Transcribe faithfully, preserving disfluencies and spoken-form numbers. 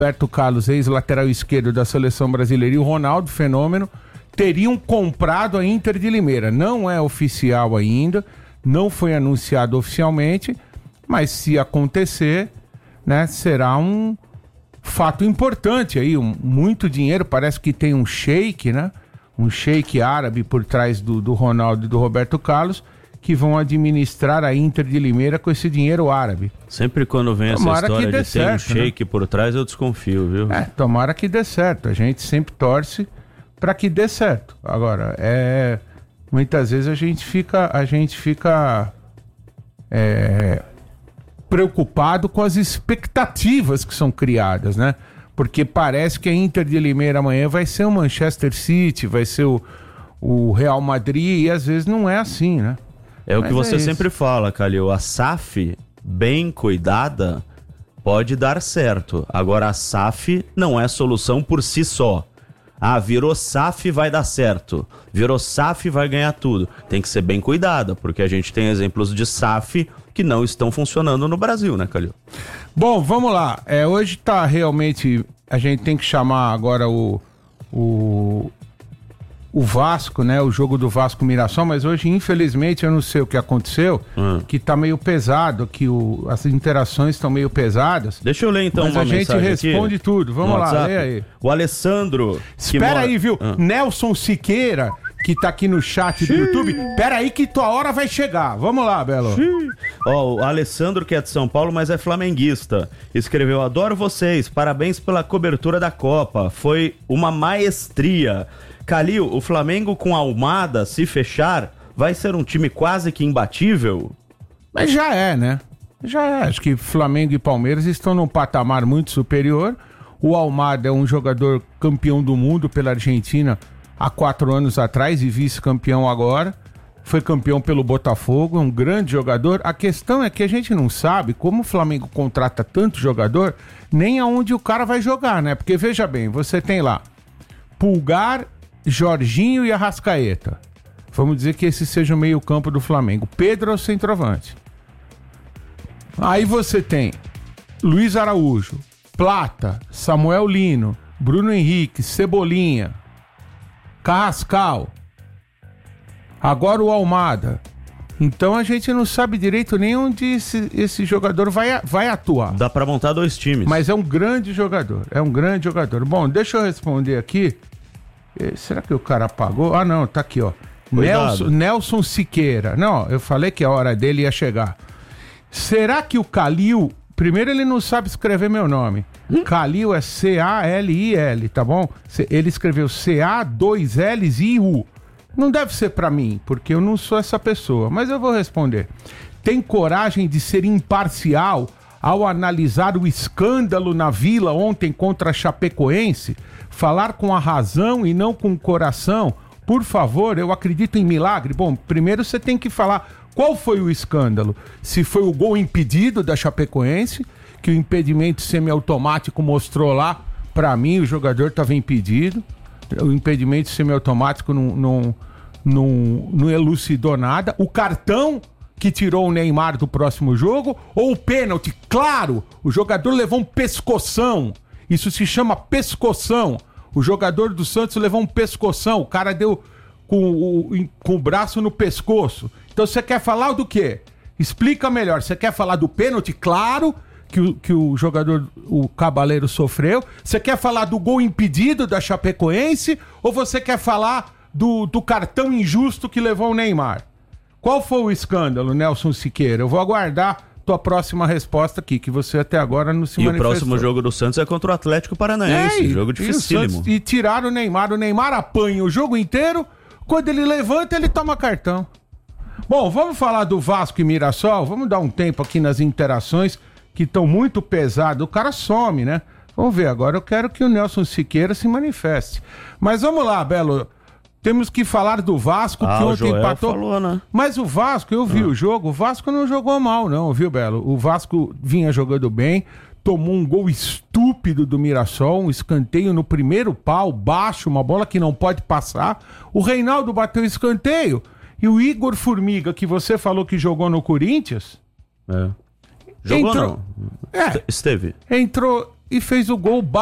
Roberto Carlos, ex-lateral esquerdo da seleção brasileira, e o Ronaldo Fenômeno teriam comprado a Inter de Limeira. Não é oficial ainda, não foi anunciado oficialmente, mas se acontecer, né, será um fato importante aí, um, muito dinheiro. Parece que tem um sheik, né, um sheik árabe por trás do, do Ronaldo e do Roberto Carlos, que vão administrar a Inter de Limeira com esse dinheiro árabe. Sempre quando vem essa tomara história de ter certo, um sheik, né, por trás, eu desconfio, viu? É, tomara que dê certo. A gente sempre torce para que dê certo. Agora, é, muitas vezes a gente fica, a gente fica é, preocupado com as expectativas que são criadas, né? Porque parece que a Inter de Limeira amanhã vai ser o Manchester City, vai ser o, o Real Madrid, e às vezes não é assim, né? É o Mas que você é sempre fala, Calil. A S A F, bem cuidada, pode dar certo. Agora, a S A F não é solução por si só. Ah, virou S A F, vai dar certo. Virou S A F, vai ganhar tudo. Tem que ser bem cuidada, porque a gente tem exemplos de S A F que não estão funcionando no Brasil, né, Calil? Bom, vamos lá. É, hoje tá realmente... A gente tem que chamar agora o... o o Vasco, né, o jogo do Vasco-Mirassol, mas hoje, infelizmente, eu não sei o que aconteceu, hum. que tá meio pesado, que o, as interações estão meio pesadas. Deixa eu ler, então, mas uma a gente responde aqui, tudo. Vamos lá, lê aí. O Alessandro... Espera mora... aí, viu? Hum. Nelson Siqueira, que tá aqui no chat do YouTube. Espera aí que tua hora vai chegar. Vamos lá, Belo. Ó, o Alessandro, que é de São Paulo, mas é flamenguista, escreveu: adoro vocês, parabéns pela cobertura da Copa, foi uma maestria. Calil, o Flamengo com a Almada, se fechar, vai ser um time quase que imbatível? Mas já é, né? Já é. Acho que Flamengo e Palmeiras estão num patamar muito superior. O Almada é um jogador campeão do mundo pela Argentina há quatro anos atrás e vice-campeão agora. Foi campeão pelo Botafogo, é um grande jogador. A questão é que a gente não sabe como o Flamengo contrata tanto jogador, nem aonde o cara vai jogar, né? Porque veja bem, você tem lá Pulgar, Jorginho e Arrascaeta. Vamos dizer que esse seja o meio campo do Flamengo. Pedro é o centroavante. Aí você tem Luiz Araújo, Plata, Samuel Lino, Bruno Henrique, Cebolinha, Carrascal. Agora o Almada. Então a gente não sabe direito nem onde esse, esse jogador vai, vai atuar. Dá pra montar dois times. Mas é um grande jogador. É um grande jogador. Bom, deixa eu responder aqui. Será que o cara apagou? Ah, não, tá aqui, ó. Nelson, Nelson Siqueira. Não, eu falei que a hora dele ia chegar. Será que o Calil... Primeiro, ele não sabe escrever meu nome. Hum? Calil é C A L I L, tá bom? Ele escreveu C A, dois L's e U. Não deve ser pra mim, porque eu não sou essa pessoa. Mas eu vou responder. Tem coragem de ser imparcial ao analisar o escândalo na Vila ontem contra a Chapecoense? Falar com a razão e não com o coração? Por favor, eu acredito em milagre. Bom, primeiro você tem que falar qual foi o escândalo. Se foi o gol impedido da Chapecoense, que o impedimento semiautomático mostrou lá, pra mim o jogador estava impedido. O impedimento semiautomático não, não, não, não elucidou nada. O cartão que tirou o Neymar do próximo jogo, ou o pênalti? Claro, o jogador levou um pescoção. Isso se chama pescoção. O jogador do Santos levou um pescoção. O cara deu com o, com o braço no pescoço. Então você quer falar do quê? Explica melhor. Você quer falar do pênalti? Claro que o, que o jogador, o Cabaleiro, sofreu. Você quer falar do gol impedido da Chapecoense? Ou você quer falar do, do cartão injusto que levou o Neymar? Qual foi o escândalo, Nelson Siqueira? Eu vou aguardar tua próxima resposta aqui, que você até agora não se e manifestou. E o próximo jogo do Santos é contra o Atlético Paranaense, é, jogo dificílimo. E, Santos, e tiraram o Neymar, o Neymar apanha o jogo inteiro, quando ele levanta ele toma cartão. Bom, vamos falar do Vasco e Mirassol, vamos dar um tempo aqui nas interações, que estão muito pesadas, o cara some, né? Vamos ver, agora eu quero que o Nelson Siqueira se manifeste. Mas vamos lá, Belo. Temos que falar do Vasco, ah, que ontem Joel empatou. Falou, né? Mas o Vasco, eu vi ah. o jogo, o Vasco não jogou mal, não, viu, Belo? O Vasco vinha jogando bem, tomou um gol estúpido do Mirassol, um escanteio no primeiro pau, baixo, uma bola que não pode passar. O Reinaldo bateu escanteio. E o Igor Formiga, que você falou que jogou no Corinthians... É. Jogou entrou, não? É, Esteve. Entrou... e fez o gol